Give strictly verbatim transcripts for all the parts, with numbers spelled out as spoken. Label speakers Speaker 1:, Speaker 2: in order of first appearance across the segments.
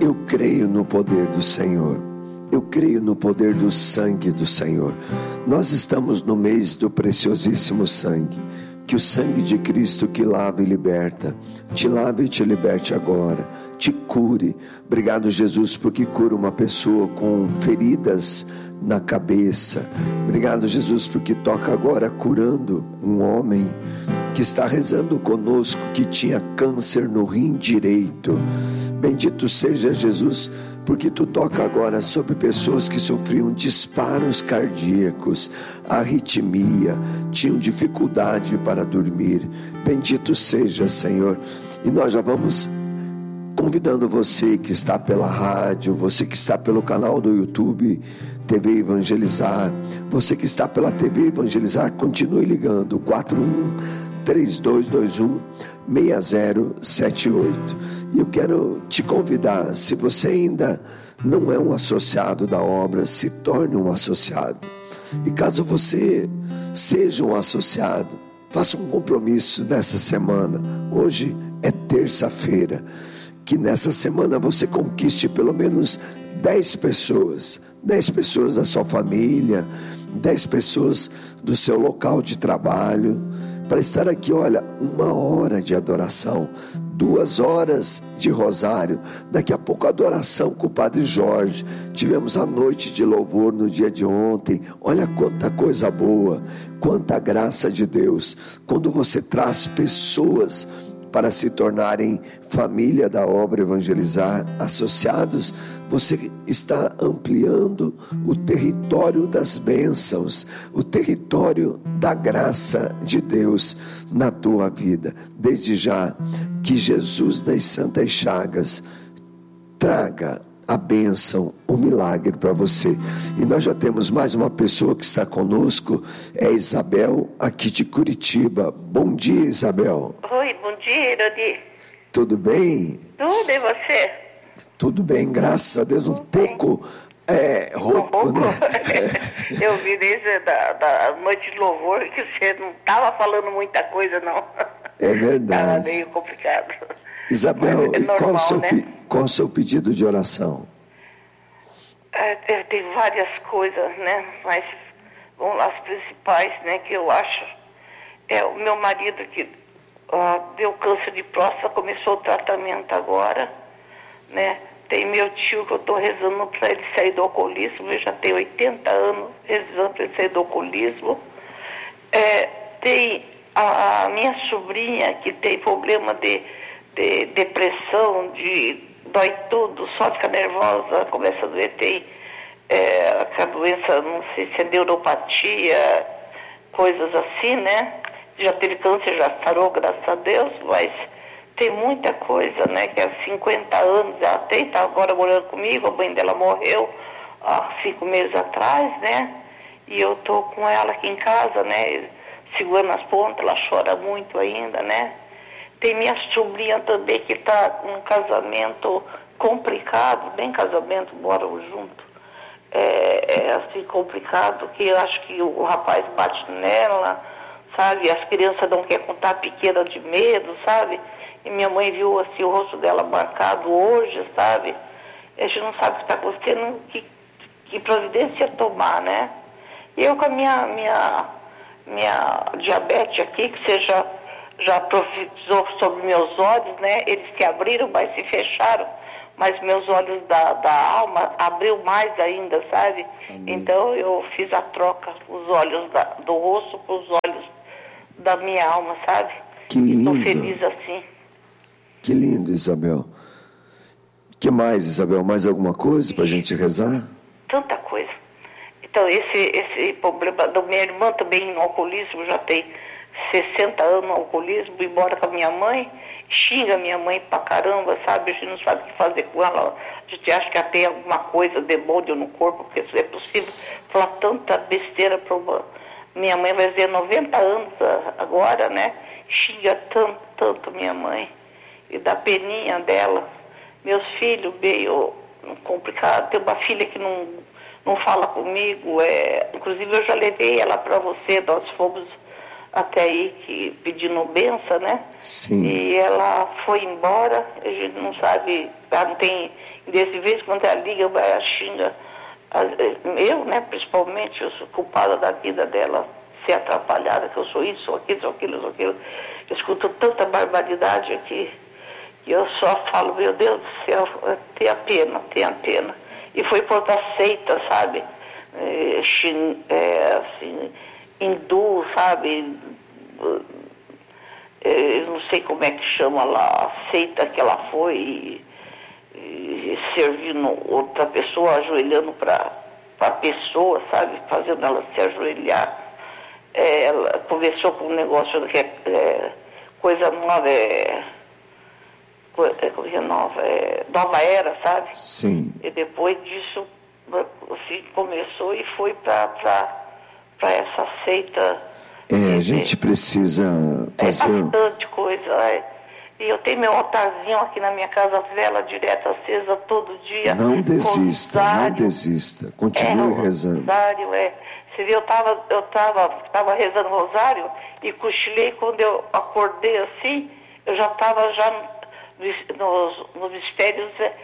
Speaker 1: Eu creio no poder do Senhor. Eu creio no poder do sangue do Senhor. Nós estamos no mês do preciosíssimo sangue. Que o sangue de Cristo que lava e liberta, te lave e te liberte agora, te cure. Obrigado, Jesus, porque cura uma pessoa com feridas na cabeça. Obrigado, Jesus, porque toca agora curando um homem que está rezando conosco, que tinha câncer no rim direito. Bendito seja Jesus, porque tu toca agora sobre pessoas que sofriam disparos cardíacos, arritmia, tinham dificuldade para dormir. Bendito seja, Senhor. E nós já vamos convidando você que está pela rádio, você que está pelo canal do YouTube, T V Evangelizar, você que está pela T V Evangelizar, continue ligando, quatro um três dois dois um seis zero sete oito. E eu quero te convidar, se você ainda não é um associado da obra, se torne um associado. E caso você seja um associado, faça um compromisso nessa semana. Hoje é terça-feira. Que nessa semana você conquiste pelo menos dez pessoas, dez pessoas da sua família, dez pessoas do seu local de trabalho, para estar aqui, olha, uma hora de adoração, duas horas de rosário, daqui a pouco adoração com o Padre Jorge, tivemos a noite de louvor no dia de ontem. Olha quanta coisa boa, quanta graça de Deus, quando você traz pessoas para se tornarem família da obra Evangelizar, associados, você está ampliando o território das bênçãos, o território da graça de Deus na tua vida. Desde já, que Jesus das Santas Chagas traga a bênção, o milagre para você. E nós já temos mais uma pessoa que está conosco, é Isabel, aqui de Curitiba. Bom dia, Isabel.
Speaker 2: Oi, bom dia, Irodi.
Speaker 1: Tudo bem?
Speaker 2: Tudo, e você?
Speaker 1: Tudo bem, graças a Deus, um Tudo pouco é, rouco, um pouco, né?
Speaker 2: Eu vi desde da, da noite de louvor que você não estava falando muita coisa, não.
Speaker 1: É verdade.
Speaker 2: Estava meio complicado.
Speaker 1: Isabel, é normal, qual, o seu, né? qual o seu pedido de oração?
Speaker 2: É, tem várias coisas, né? Mas vamos lá, as principais, né? Que eu acho. É o meu marido que uh, deu câncer de próstata, começou o tratamento agora, né? Tem meu tio que eu estou rezando para ele sair do alcoolismo, eu já tenho oitenta anos rezando para ele sair do alcoolismo. É, tem a, a minha sobrinha que tem problema de de depressão, de dói tudo, só fica nervosa, começa a doer, tem é, a doença, não sei se é neuropatia, coisas assim, né? Já teve câncer, já sarou, graças a Deus, mas tem muita coisa, né? Que há cinquenta anos ela tem, está agora morando comigo, a mãe dela morreu há cinco meses atrás, né? E eu tô com ela aqui em casa, né? Segurando as pontas, ela chora muito ainda, né? Tem minha sobrinha também que está com um casamento complicado, bem casamento, moram junto. É, é assim, complicado, que eu acho que o rapaz bate nela, sabe? As crianças não querem contar pequena de medo, sabe? E minha mãe viu assim, o rosto dela marcado hoje, sabe? A gente não sabe o que está acontecendo, que, que providência tomar, né? E eu com a minha, minha, minha diabetes aqui, que seja... já profetizou sobre meus olhos, né? Eles se abriram, mas se fecharam. Mas meus olhos da, da alma abriu mais ainda, sabe? Amém. Então eu fiz a troca, os olhos da, do rosto para os olhos da minha alma, sabe?
Speaker 1: Que lindo.
Speaker 2: Estou feliz assim.
Speaker 1: Que lindo, Isabel. Que mais, Isabel? Mais alguma coisa para a gente rezar?
Speaker 2: Tanta coisa. Então esse, esse problema da minha irmã também no alcoolismo já tem sessenta anos no alcoolismo, e mora com a minha mãe, xinga a minha mãe pra caramba, sabe? A gente não sabe o que fazer com ela, a gente acha que ela tem alguma coisa, demônio no corpo, porque isso é possível falar tanta besteira pra uma... Minha mãe vai fazer noventa anos agora, né? Xinga tanto, tanto minha mãe, e da peninha dela. Meus filhos, meio complicado, tem uma filha que não, não fala comigo, é... inclusive eu já levei ela pra você, nós fomos até aí que, pedindo benção, né?
Speaker 1: Sim.
Speaker 2: E ela foi embora, a gente não sabe, ela não tem, desse vez quando ela liga, ela xinga, eu, né, principalmente, eu sou culpada da vida dela ser atrapalhada, que eu sou isso, sou aquilo, sou aquilo, sou aquilo. Eu escuto tanta barbaridade aqui, que eu só falo, meu Deus do céu, tenha pena, tenha pena. E foi por outra seita, sabe? É, chin, é, assim, hindu, sabe? É, eu não sei como é que chama lá, a seita que ela foi, e, e servindo outra pessoa, ajoelhando para a pessoa, sabe? Fazendo ela se ajoelhar. É, ela começou com um negócio que é, é coisa nova, é, é coisa nova, é nova era, sabe?
Speaker 1: Sim.
Speaker 2: E depois disso, assim, começou e foi para essa seita.
Speaker 1: É, a gente precisa fazer...
Speaker 2: É bastante coisa, é. E eu tenho meu altarzinho aqui na minha casa, vela direta acesa todo dia.
Speaker 1: Não desista,
Speaker 2: rosário,
Speaker 1: não desista. Continue
Speaker 2: é,
Speaker 1: rezando.
Speaker 2: Rosário, é. Você viu, eu estava eu tava, tava rezando rosário e cochilei. Quando eu acordei assim, eu já estava já nos, nos mistérios é,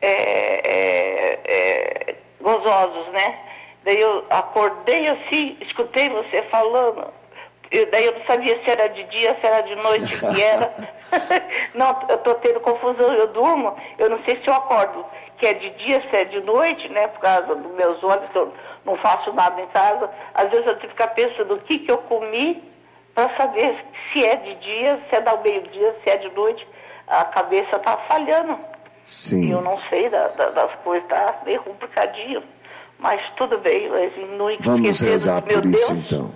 Speaker 2: é, é, gozosos, né? Daí eu acordei assim, escutei você falando, eu, daí eu não sabia se era de dia, se era de noite, o que era. Não, eu estou tendo confusão, eu durmo, eu não sei se eu acordo, que é de dia, se é de noite, né? Por causa dos meus olhos, que eu não faço nada em casa. Às vezes eu tenho que ficar pensando o que, que eu comi para saber se é de dia, se é do meio-dia, se é de noite. A cabeça está falhando.
Speaker 1: Sim.
Speaker 2: E eu não sei da, da, das coisas, está meio complicadinho. Mas tudo bem, mas não
Speaker 1: Vamos rezar
Speaker 2: do meu
Speaker 1: por isso,
Speaker 2: Deus.
Speaker 1: então.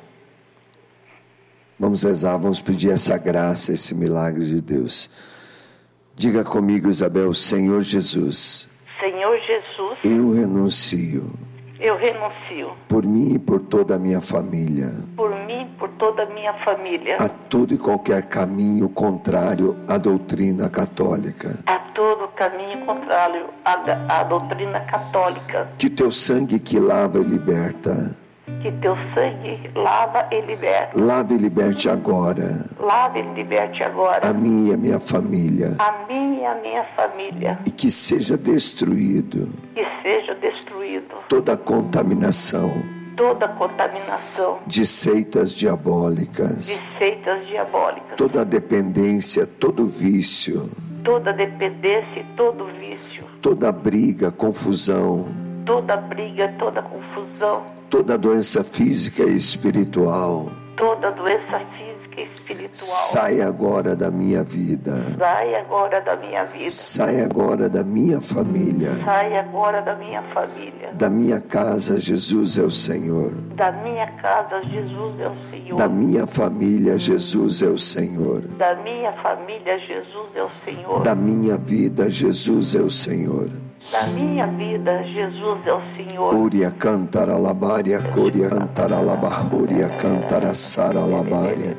Speaker 1: Vamos rezar, vamos pedir essa graça, esse milagre de Deus. Diga comigo, Isabel, Senhor Jesus.
Speaker 2: Senhor Jesus.
Speaker 1: Eu renuncio.
Speaker 2: Eu renuncio.
Speaker 1: Por mim e por toda a minha família.
Speaker 2: Por mim, por toda a minha família.
Speaker 1: A todo e qualquer caminho contrário à doutrina católica.
Speaker 2: A todo caminho contrário à, à doutrina católica.
Speaker 1: Que teu sangue que lava e liberta.
Speaker 2: Que teu sangue lava e liberta.
Speaker 1: Lave e liberte agora.
Speaker 2: Lave e liberte agora.
Speaker 1: A mim e a minha família.
Speaker 2: A mim e a minha família.
Speaker 1: E que seja destruído.
Speaker 2: Que seja destruído.
Speaker 1: Toda contaminação.
Speaker 2: Toda contaminação.
Speaker 1: De seitas diabólicas.
Speaker 2: De seitas diabólicas.
Speaker 1: Toda dependência, todo vício.
Speaker 2: Toda dependência e todo vício.
Speaker 1: Toda briga, confusão.
Speaker 2: Toda briga, toda confusão.
Speaker 1: Toda doença física e espiritual.
Speaker 2: Toda doença física e espiritual.
Speaker 1: Sai agora da minha vida.
Speaker 2: Sai agora da minha vida.
Speaker 1: Sai agora da minha família.
Speaker 2: Sai agora da minha família.
Speaker 1: Da minha casa, Jesus é o Senhor.
Speaker 2: Da minha casa, Jesus é o Senhor.
Speaker 1: Da minha família, Jesus é o Senhor.
Speaker 2: Da minha família, Jesus é o Senhor.
Speaker 1: Da minha vida, Jesus é o Senhor.
Speaker 2: Da minha vida, Jesus é o Senhor.
Speaker 1: Uria cantara labaria, coria cantara labaria, cantara sara labaria.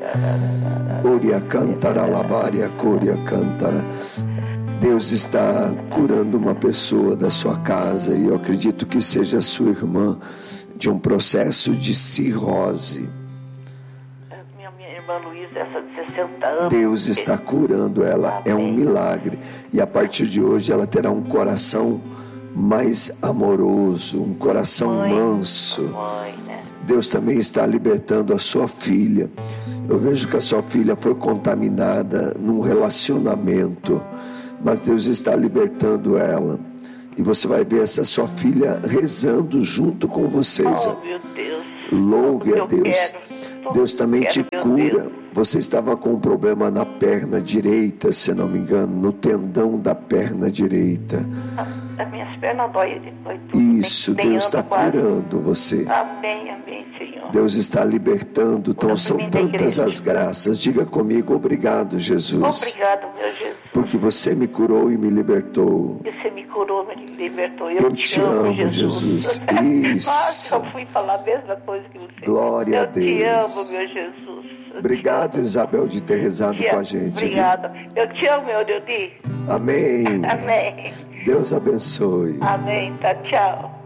Speaker 1: Uria cantara labaria, coria cantara. Deus está curando uma pessoa da sua casa e eu acredito que seja a sua irmã de um processo de cirrose.
Speaker 2: Minha, minha irmã Luísa, essa de sessenta anos.
Speaker 1: Deus está curando ela, é um milagre. E a partir de hoje ela terá um coração mais amoroso, um coração
Speaker 2: mãe,
Speaker 1: manso.
Speaker 2: Mãe, né?
Speaker 1: Deus também está libertando a sua filha. Eu vejo que a sua filha foi contaminada num relacionamento, mas Deus está libertando ela. E você vai ver essa sua filha rezando junto com vocês.
Speaker 2: Oh, meu Deus.
Speaker 1: Louve
Speaker 2: Eu
Speaker 1: a Deus.
Speaker 2: quero.
Speaker 1: Deus também
Speaker 2: Quero,
Speaker 1: te
Speaker 2: meu
Speaker 1: cura.
Speaker 2: Deus.
Speaker 1: Você estava com um problema na perna direita, se não me engano, no tendão da perna direita.
Speaker 2: As minhas pernas dói, dói tudo.
Speaker 1: Isso,
Speaker 2: nem, nem
Speaker 1: Deus está curando você.
Speaker 2: Amém, amém, Senhor.
Speaker 1: Deus está libertando, então são tantas as graças. Diga comigo, obrigado, Jesus.
Speaker 2: Obrigado, meu Jesus.
Speaker 1: Porque você me curou e me libertou.
Speaker 2: Você me curou, me libertou. Eu,
Speaker 1: Eu
Speaker 2: te,
Speaker 1: te
Speaker 2: amo,
Speaker 1: amo,
Speaker 2: Jesus.
Speaker 1: Jesus. Isso.
Speaker 2: Nossa, eu fui falar a mesma coisa que você.
Speaker 1: Glória
Speaker 2: eu
Speaker 1: a Deus.
Speaker 2: Eu te amo, meu Jesus. Eu
Speaker 1: Obrigado, Isabel, de ter rezado
Speaker 2: te
Speaker 1: com a
Speaker 2: amo.
Speaker 1: gente.
Speaker 2: Obrigada. Eu te amo, meu Deus.
Speaker 1: Amém.
Speaker 2: Amém.
Speaker 1: Deus abençoe.
Speaker 2: Amém. Tá, tchau.